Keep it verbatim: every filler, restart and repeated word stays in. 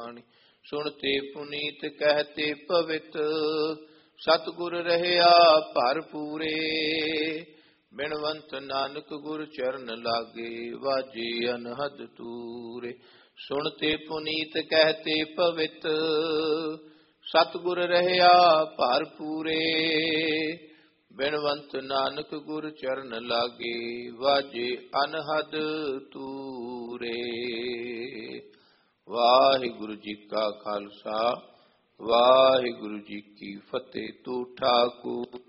ਬਾਣੀ। ਸੁਣਤੇ ਪੁਨੀਤ ਕਹਿਤੇ ਪਵਿੱਤ, ਸਤਿਗੁਰ ਰਹਿਆ ਭਰ ਪੂਰੇ। ਬਿਨਵੰਤ ਨਾਨਕ ਗੁਰ ਚਰਨ ਲਾਗੇ, ਵਾਜੇ ਅਨਹਦ ਤੂਰੇ। ਸੁਣਤੇ ਪੁਨੀਤ ਕਹਿਤੇ ਪਵਿੱਤ, ਸਤਿਗੁਰ ਰਹਿਆ ਭਰ ਪੂਰੇ। ਬਿਨਵੰਤ ਨਾਨਕ ਗੁਰ ਚਰਨ ਲਾਗੇ, ਵਾਜੇ ਅਨਹਦ ਤੂਰੇ। ਵਾਹਿਗੁਰੂ ਜੀ ਕਾ ਖਾਲਸਾ, ਵਾਹਿਗੁਰੂ ਜੀ ਕੀ ਫਤਿਹ। ਤੂੰ ਠਾਕੁਰ